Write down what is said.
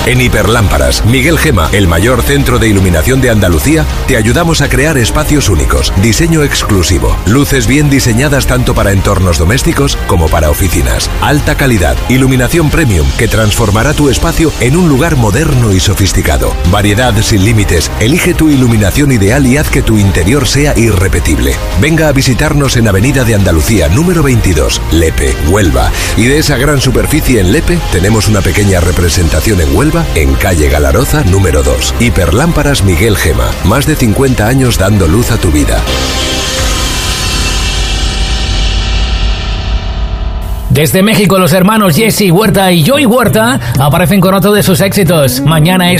En Hiperlámparas Miguel Gema, el mayor centro de iluminación de Andalucía, te ayudamos a crear espacios únicos, diseño exclusivo, luces bien diseñadas tanto para entornos domésticos como para oficinas, alta calidad, iluminación premium que transformará tu espacio en un lugar moderno y sofisticado. Variedad sin límites, elige tu iluminación ideal y haz que tu interior sea irrepetible. Venga a visitarnos en Avenida de Andalucía número 22, Lepe, Huelva. Y de esa gran superficie en Lepe, tenemos una pequeña representación en Huelva, en calle Galaroza número 2. Hiperlámparas Miguel Gema, más de 50 años dando luz a tu vida. Desde México, los hermanos Jesse Huerta y Joey Huerta aparecen con otro de sus éxitos. Mañana es